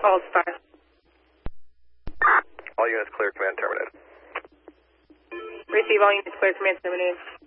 All Star. All units clear, command terminated. Receive all units clear, command terminated.